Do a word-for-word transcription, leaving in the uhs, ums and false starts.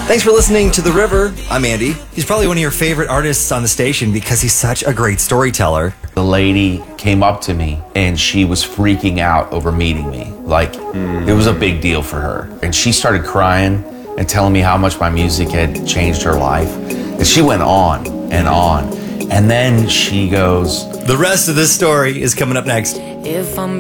Thanks for listening to The River. I'm Andy. He's probably one of your favorite artists on the station because he's such a great storyteller. The lady came up to me and she was freaking out over meeting me. Like, mm. it was a big deal for her. And she started crying and telling me how much my music had changed her life. And she went on and on. And then she goes, the rest of this story is coming up next. If I'm